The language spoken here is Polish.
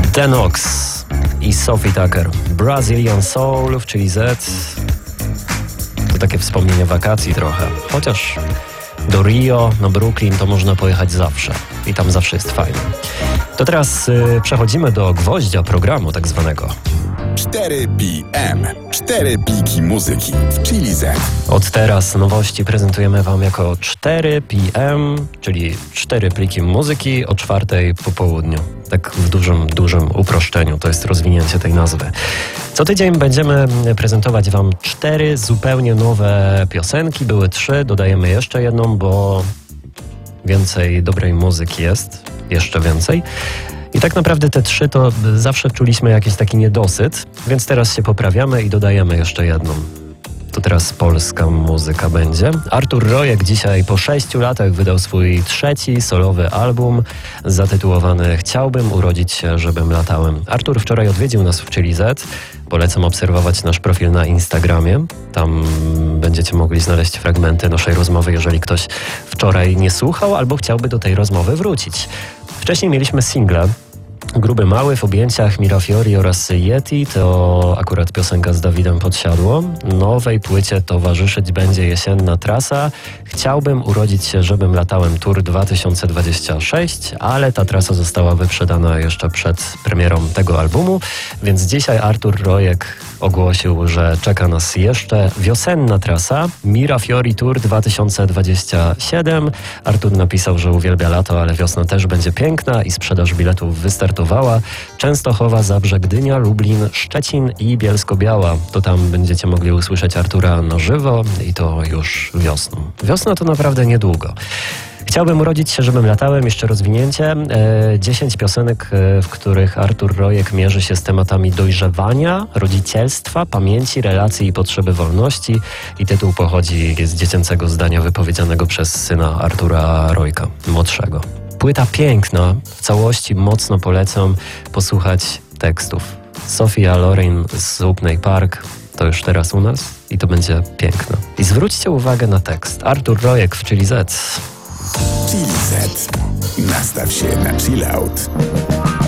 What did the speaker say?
Denox i Sophie Tucker. Brazilian Soul, czyli Z. To takie wspomnienie wakacji trochę. Chociaż do Rio, na Brooklyn to można pojechać zawsze. I tam zawsze jest fajnie. To teraz przechodzimy do gwoździa programu tak zwanego. 4 PM. 4 pliki muzyki w Chili Z. Od teraz nowości prezentujemy Wam jako 4 PM, czyli 4 pliki muzyki o 4 po południu. Tak w dużym uproszczeniu, to jest rozwinięcie tej nazwy. Co tydzień będziemy prezentować Wam 4 zupełnie nowe piosenki. Były 3, dodajemy jeszcze jedną, bo więcej dobrej muzyki jest, jeszcze więcej. I tak naprawdę te 3 to zawsze czuliśmy jakiś taki niedosyt, więc teraz się poprawiamy i dodajemy jeszcze jedną. To teraz polska muzyka będzie. Artur Rojek dzisiaj po 6 latach wydał swój 3. solowy album zatytułowany Chciałbym urodzić się, żebym latałem. Artur wczoraj odwiedził nas w Chili Z. Polecam obserwować nasz profil na Instagramie. Tam będziecie mogli znaleźć fragmenty naszej rozmowy, jeżeli ktoś wczoraj nie słuchał albo chciałby do tej rozmowy wrócić. Wcześniej mieliśmy single Gruby Mały w objęciach Mirafiori oraz Yeti, to akurat piosenka z Dawidem Podsiadło. Nowej płycie towarzyszyć będzie jesienna trasa. Chciałbym urodzić się, żebym latałem Tour 2026, ale ta trasa została wyprzedana jeszcze przed premierą tego albumu, więc dzisiaj Artur Rojek ogłosił, że czeka nas jeszcze wiosenna trasa Mirafiori Tour 2027. Artur napisał, że uwielbia lato, ale wiosna też będzie piękna i sprzedaż biletów wystartowała. Częstochowa, Zabrze, Gdynia, Lublin, Szczecin i Bielsko-Biała. To tam będziecie mogli usłyszeć Artura na żywo i to już wiosną. Wiosna to naprawdę niedługo. Chciałbym urodzić się, żebym latałem. Jeszcze rozwinięcie. 10 piosenek, w których Artur Rojek mierzy się z tematami dojrzewania, rodzicielstwa, pamięci, relacji i potrzeby wolności. I tytuł pochodzi z dziecięcego zdania wypowiedzianego przez syna Artura Rojka, młodszego. Płyta piękna, w całości mocno polecam posłuchać tekstów. Sophia Loren z Zupnej Park to już teraz u nas i to będzie piękne. I zwróćcie uwagę na tekst. Artur Rojek w Chili Z. Chili Z. Nastaw się na chill out.